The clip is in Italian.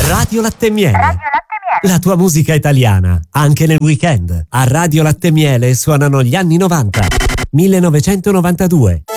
Radio Latte e Miele. La tua musica italiana, anche nel weekend. A Radio Latte e Miele suonano gli anni 90. 1992.